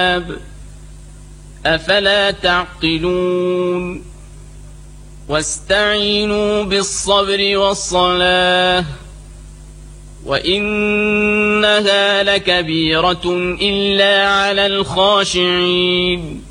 أفلا تعقلون واستعينوا بالصبر والصلاة وإنها لكبيرة إلا على الخاشعين